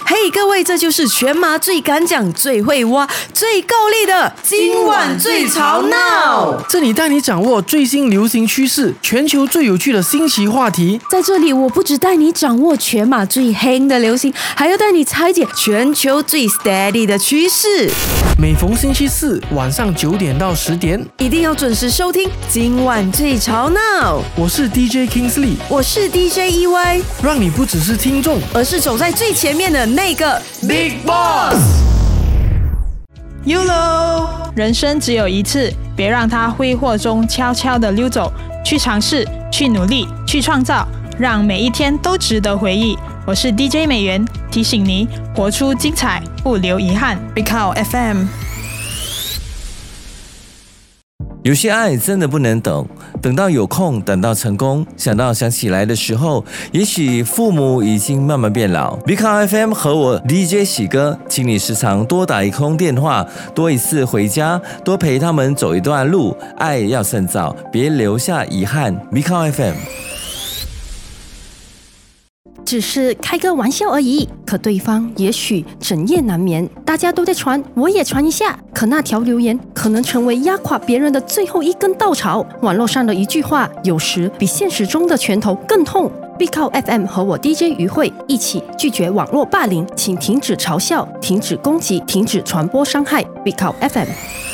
嘿，各位，这就是全马最敢讲、最会挖、最够力的今晚最吵闹。 这里带你掌握最新流行趋势，全球最有趣的新奇话题。 在这里，我不只带你掌握全马最黑的流行，还要带你拆解全球最 steady 的趋势。 每逢星期四晚上9点到10点， 一定要准时收听今晚最吵闹。 我是 DJ Kingsley， 我是 DJ EY， 让你不只是听众， 而是走在最前面的那个 Big Boss。 YOLO， 人生只有一次，别让它挥霍中悄悄地溜走。去尝试，去努力，去创造，让每一天都值得回忆。我是 DJ 美元，提醒你活出精彩，不留遗憾。Big Cow FM。 有些爱真的不能等，等到有空，等到成功，想起来的时候，也许父母已经慢慢变老。Big Cow FM 和我 DJ 喜哥，请你时常多打一通电话，多一次回家，多陪他们走一段路。爱要趁早，别留下遗憾。Big Cow FM。 只是开个玩笑而已，可对方也许整夜难眠。大家都在传，我也传一下。可那条留言可能成为压垮别人的最后一根稻草。网络上的一句话，有时比现实中的拳头更痛。Big Cow FM 和我 DJ 于慧一起拒绝网络霸凌，请停止嘲笑，停止攻击，停止传播伤害。Big Cow FM。